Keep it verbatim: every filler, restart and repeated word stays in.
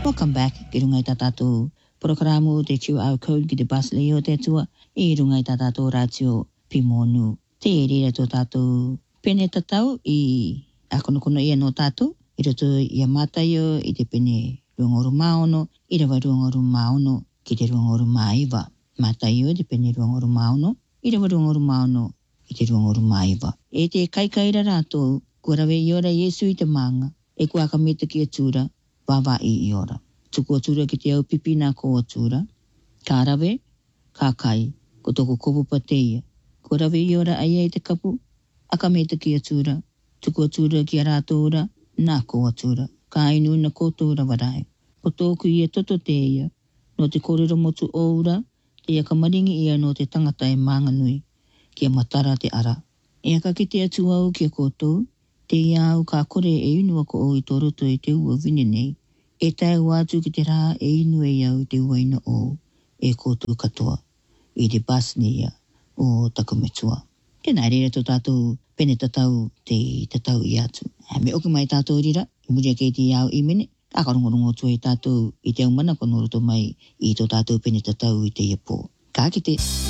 Welcome back ki runga i tā tātou programa o te tiu au code ki te bus leo te tua i runga i tā tātou ratio pimonu. Te e rira tō tātou pene tatau i a kono kono ia no tātou i roto i a mātaio i te pene ruangoru maono i rawa ruangoru maono ki te ruangoru maiwa. Mātaio te pene ruangoru maono i rawa ruangoru maono i te ruangoru maiwa. E te kaikaira rātou kua rawe i ora Yesu i te manga e kua akameta ki a tūra wawa i i ora. Tuku a tūra ki te au pipi nā ko a tūra. Ka rawe, ka kai, ko toko kopu pa te ia. Kua rawe i ora ai ai te kapu, akameta ki a tūra. Tuku a tūra ki a rātou ora, nā ko a tūra. Ka inu na koutou rawarai. Ko tōku i a toto te ia, no te kōrero motu o ura, te ia kamaringi ia no te tangata e manganui, ki a matara te ara. E aka ki te atu au ki a koutou, te ia au ka kore e inu ako o i tō roto i te ua vine nei, e tae wātu ki te rā e inu e au te uaina o e koutou katoa, i te bus ni ia o Takumetua. Tēnā reira tō tātou pene tatau te tatau i atu. Me oku mai tātou rira, i muria kei te iau i mene, ka karongorongo tua i tātou i te umana kono roto mai i tō tātou pene tatau i te iapō. Ka kite.